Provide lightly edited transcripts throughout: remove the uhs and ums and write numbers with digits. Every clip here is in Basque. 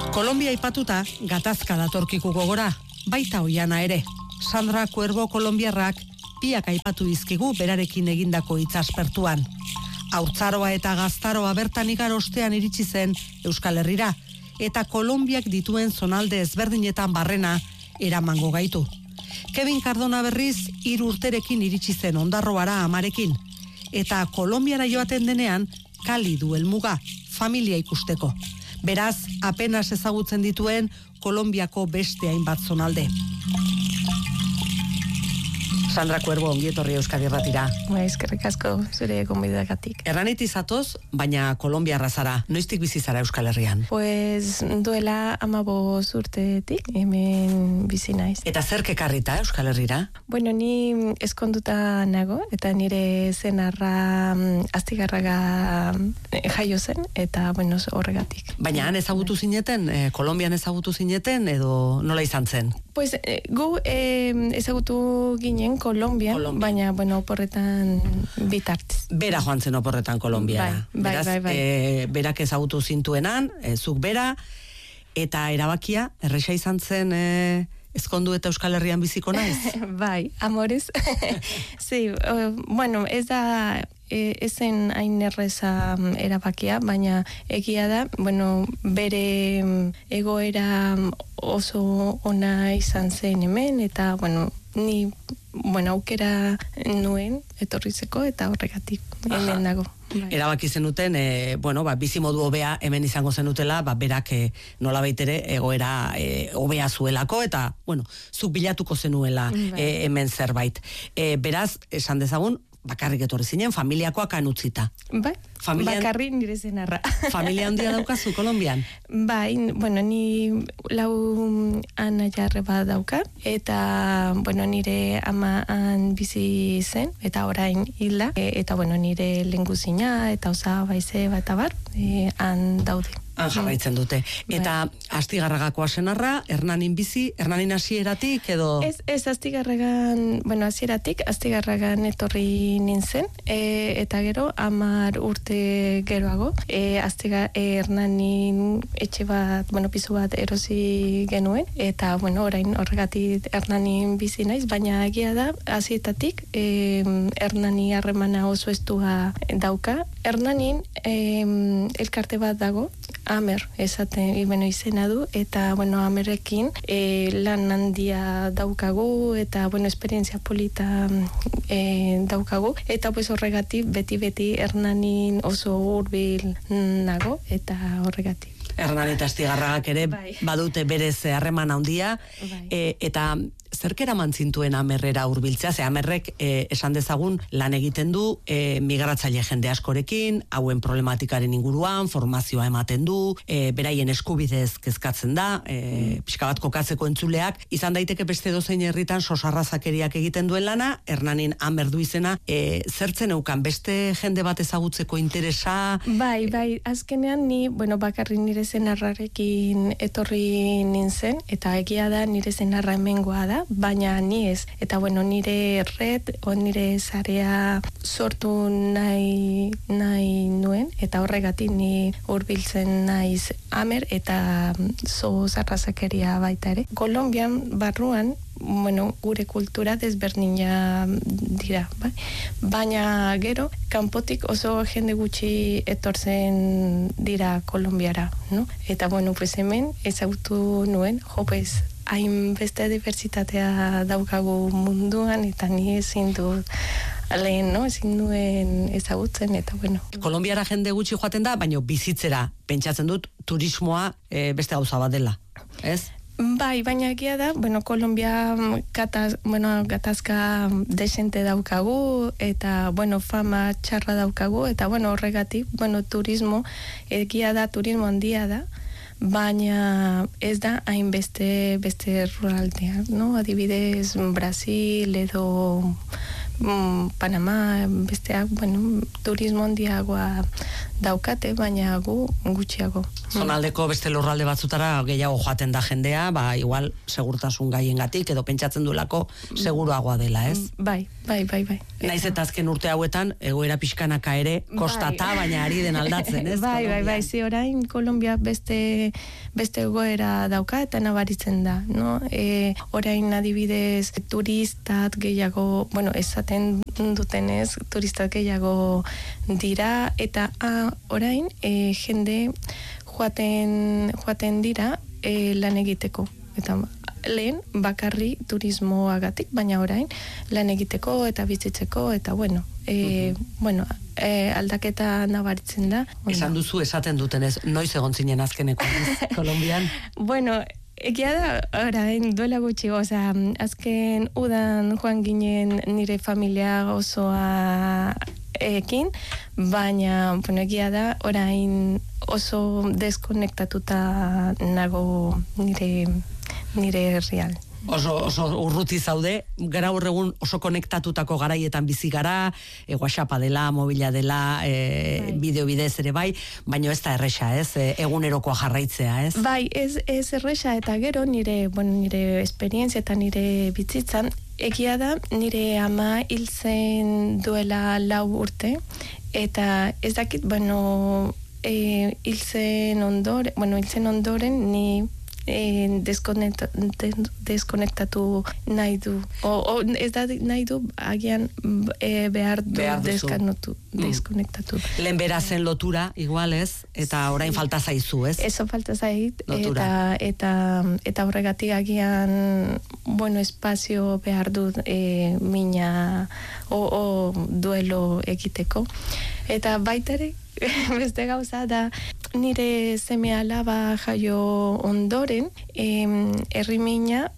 Kolombia aipatuta, gatazka datorkiku gogora, baita oiana ere. Sandra Cuervo kolombiarrak biak aipatu dizkigu berarekin egindako hitzaspertuan. Haurtzaroa eta gaztaroa bertan igarostean iritsi zen Euskal Herrira, eta Kolonbiak dituen zonalde ezberdinetan barrena eramango gaitu. Kevin Cardona berriz 3 urterekin iritsi zen Ondarroara amarekin, eta Kolonbiara joaten denean Kali du helmuga, familia ikusteko. Beraz, apenas ezagutzen dituen Kolonbiako beste hainbat zonalde. Sandra Cuervo, ongi etorri Euskadi Irratira. Eskerrik asko zure gonbidagatik. Erraniti zatoz, baina kolonbiarra zara. Noiztik bizi zara Euskal Herrian? Pues duela 15 urtetik hemen bizi naiz. Eta zer ekarrita Euskal Herrira? Bueno, ni ezkonduta nago, eta nire senarra Astigarraga jaio zen, eta bueno, horregatik. Baina han ezagutu zineten, Kolonbian ezagutu zineten, edo nola izan zen? Pues gu ezagutu ginen Kolonbian, baina, bueno, oporretan bitartez. Bera joan zen oporretan Kolonbiara. Bai. Berak ezagutu zintuenan, zuk bera, eta erabakia, erresa izan zen ezkondu eta Euskal Herrian biziko naiz? Bai, amorez. Sí, bueno, ez da... ezen hain erreza erabakia, baina egia da, bueno, bere egoera oso ona izan zen hemen, eta, bueno, ni, aukera nuen etorrizeko, eta horregatik hemen dago. Bai. Erabaki zenuten, bizimodu hobea hemen izango zenutela, berak nola baitere egoera hobea zuelako, eta, zuk bilatuko zenuela hemen zerbait. Beraz, esan dezagun, bakarrik etorri zinen, familiakoak anutzita. Bai, bakarrik nire senarra. Familia handia daukazu Kolonbian? Bai, ni 4 anaia bat dauka, eta, nire ama han bizi zen, eta orain hilda, eta, nire lehengusina, eta osaba eta bar, han daude. Jarraitzen dute. Eta Astigarragakoa senarra, Hernanin bizi, Hernanin hasieratik edo? Ez Astigarragan, hasieratik, Astigarragan etorri nintzen, eta gero 10 urte geroago, Hernanin etxe bat, pisu bat erosi genuen, eta orain horregatik Hernanin bizi naiz, baina egia da, hasietatik Hernani harremana oso estua dauka. Hernanin elkarte bat dago, Amer, esaten, izena du, eta, Amerrekin lan handia daukagu, eta, esperientzia polita daukagu, eta, horregatik, beti Hernanin oso hurbil nago, eta horregatik. Hernan eta Astigarragak ere badute berez harreman handia, eta zerk eraman zintuen Amerrera hurbiltzea? Ze Amerrek esan dezagun lan egiten du migratzaile jende askorekin, hauen problematikaren inguruan, formazioa ematen du, beraien eskubidez kezkatzen da, pixka bat kokatzeko entzuleak, izan daiteke beste dozein herritan sosarrazakeriak egiten duen lana, Hernanin Amer du izena, zertzen eukan beste jende bat ezagutzeko interesa? Bai, azkenean ni, bakarri nire senarrarekin etorri nintzen, eta egia da nire senarra hemengoa da, baina ni ez. Eta nire red, nire zarea sortu nahi nuen, eta horregatik ni hurbiltzen naiz Amer, eta zarrazakeria baita ere. Kolonbian barruan, gure kultura desberdina dira, bai? Baina gero, kanpotik oso jende gutxi etortzen dira Kolonbiara, no? Eta hemen ezagutu nuen, hain beste diversitatea daukagu munduan, eta ni ezin dut lehen, ezin duen ezagutzen, eta Kolonbiara jende gutxi joaten da, baina bizitzera, pentsatzen dut, turismoa beste gauza bat dela, ez? Bai, baina egia da, Kolombia gatazka desente daukagu, eta, fama txarra daukagu, eta, horregatik, turismo, egia da, turismo handia da, baina ez da hain beste ruraldea, no? Adibidez, Brasil edo Panama besteak, bueno, turismo handiagoa daukate, baina gu gutxiago. Zonaldeko beste lurralde batzutara gehiago joaten da jendea, igual segurtasun gaiengatik edo pentsatzen duelako seguruagoa dela, ez? Bai. Naiz eta azken urte hauetan egoera pixkanaka ere kostata, baina ari den aldatzen, ez? Bai, zi orain Kolombia beste egoera dauka eta nabaritzen da, no? Orain adibidez turistat gehiago, bueno, esaten dutenez, turistat gehiago dira, eta orain jende joaten dira lan egiteko. Eta lehen bakarri turismoagatik, baina orain lan egiteko eta bizitzeko, eta aldaketa nabaritzen da. Esan duzu esaten dutenez, noiz egon zinen azkeneko Kolombian? Bueno, egia da, orain duela gutxi, azken udan joan ginen nire familia osoa ekin, baina egia da, orain oso deskonektatuta nago nire herrian. Oso urruti zaude, gara horregun oso konektatutako garaietan bizi gara, WhatsAppa dela, mobila dela, bideo bidez ere bai, baina ez da erresa, ez? Egunerokoa jarraitzea, ez? Bai, ez erresa, eta gero nire esperientzia eta nire bizitzan, egia da, nire ama hil zen duela 4 urte, eta ez dakit, hil zen ondoren, ni deskonektatu nahi du. Ez da nahi du, agian behar du deskonektatu. Lehen berazen lotura, igual ez, eta orain falta zaizu, ez? Eso falta zait, eta horregatik agian, espazio behar du mina o duelo egiteko. Eta baitere, beste gauza da, nire seme alaba jaio ondoren, herrimina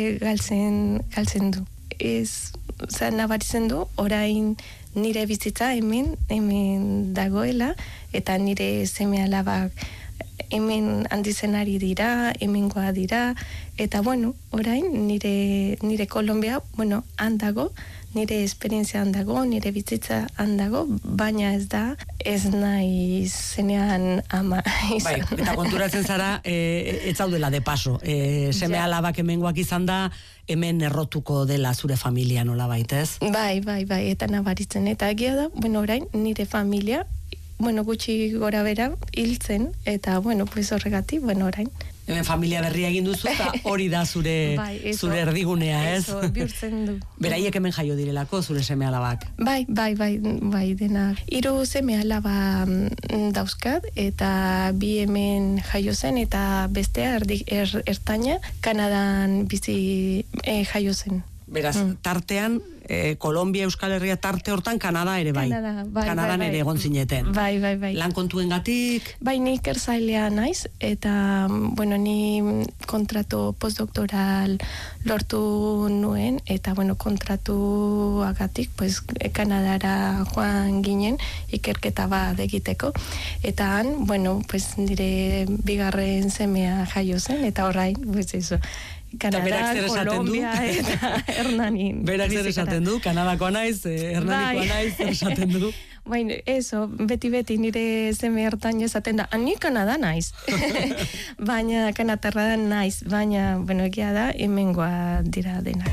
galtzen du. Nabaritzen du, orain nire bizitza hemen dagoela, eta nire seme alabak hemen handizenari dira, hemengoa dira, eta orain nire Kolombia, handago, nire esperientzia handago, nire bizitza handago, baina ez nahi zenean ama izan. Bai, eta konturatzen zara, ez zaudela de paso. Seme alabak hemengoak izan da, hemen errotuko dela zure familia nola baitez? Bai, eta nabaritzen. Eta egia da, orain nire familia, gutxi gora bera hiltzen, eta horregatik, orain. Hemen familia berria egin duzu, eta hori da zure erdigunea, ez? Eso, bihurtzen du. Beraiek hemen jaio direlako, zure seme alabak? Bai, dena. 3 seme alaba dauzkat, eta 2 hemen jaio zen, eta bestea ertaina Kanadan bizi jaio zen. Beraz, tartean, Kolombia, Euskal Herria tarte hortan, Kanada ere bai. Kanadan ere egon zineten. Bai. Lan kontuengatik? Bai, ni ikertzailea naiz, eta, ni kontratu postdoktoral lortu nuen, eta, kontratuagatik, Kanadara joan ginen, ikerketa bat egiteko, eta han, nire 2. semea jaio zen, eta orain, eso, Kanada, Kolombia eta Hernanin. Berak zer esaten du, Kanadakoa naiz, Hernanikoa naiz, zer esaten du. Eso, beti nire seme ertain esaten da, ni Kanada naiz. Baina, Kanatarra naiz, baina, egia da, hemengoa dira dena.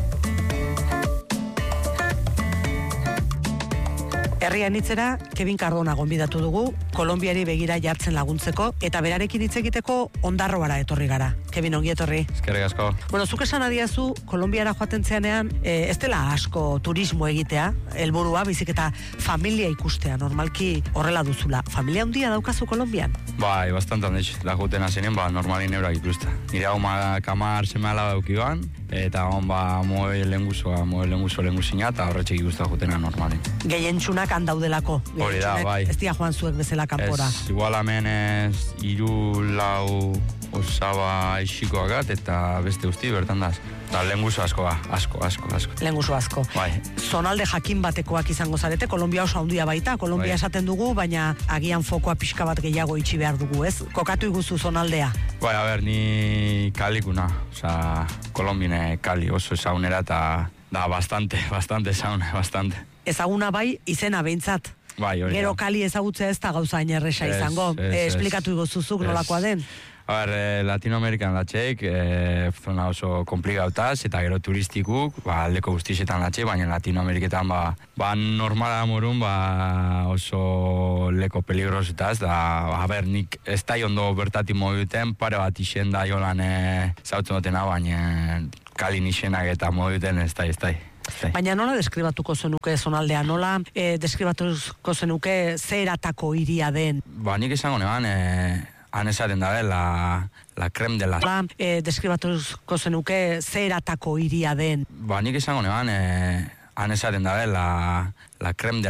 Herrian hitzera, Kevin Cardona gonbidatu dugu, Kolonbiari begira jartzen laguntzeko, eta berarekin hitz egiteko Ondarroara etorri gara. Kevin, ongi etorri. Eskerrik asko. Zuk esan adiazu, Kolonbiara joaten zeanean, ez dela asko turismo egitea, helburua, bizik eta familia ikustea, normalki horrela duzula. Familia handia daukazu Kolonbian? Bai, bastante handitz, laguten azenen, normalin eurak ikusta. Nire hau kamar seme alaba daukiban, eta moe lenguzina, eta horretxek ikusta jutena normalin. Gehientsunak handaudelako. Hori da, bai. Ez dia joan zuek bezala kanpora. Ez, igual hemen ez 3-4 osaba isikoagat, eta beste guzti bertan daz. Eta lenguzo asko. Lenguzo asko. Bai. Zonalde jakin batekoak izango zarete, Kolombia oso handia baita, Kolombia esaten dugu, baina agian fokoa pixka bat gehiago itxi behar dugu, ez? Kokatu iguzu zonaldea. Bai, ni kalikuna, Kolombine kali oso ezagunera, eta Da, bastante sauna, bastante. Ezaguna bai, izena behintzat. Bai, hori. Gero kali ezagutzea ez da gauza hain erresa izango. Esplikatu igozuzuk nolakoa den. A ber, Latinoamerikan latxeik, zona oso komplikautaz, eta gero turistikuk, aldeko guztietan latxeik, baina Latinoameriketan normala morun, oso leko peligrosutaz, da, a ber, nik ez da ondo bertati moduten, pare bat isen da jolan zautzen dutena, baina kalin isenak eta moduten ez da. Baina nola deskribatuko zenuke zonaldea, nola deskribatuko zenuke ze eratako hiria den? Nik esango neban, han esaten dabe, la creme de la... deskribatuko zenuke ze eratako hiria den? Nik esango neban, han esaten dabe, la creme de